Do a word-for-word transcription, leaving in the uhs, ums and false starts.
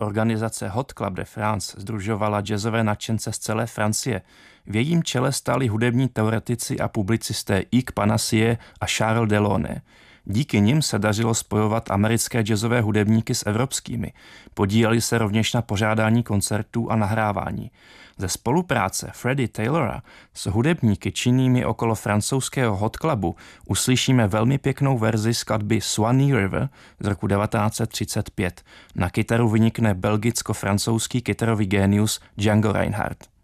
Organizace Hot Club de France sdružovala jazzové nadšence z celé Francie. V jejím čele stáli hudební teoretici a publicisté Hugues Panassier a Charles Delaunay. Díky nim se dařilo spojovat americké jazzové hudebníky s evropskými. Podíleli se rovněž na pořádání koncertů a nahrávání. Ze spolupráce Freddie Taylora s hudebníky činnými okolo francouzského Hot Clubu uslyšíme velmi pěknou verzi skladby Swanee River z roku devatenáct set třicet pět. Na kytaru vynikne belgicko-francouzský kytarový génius Django Reinhardt.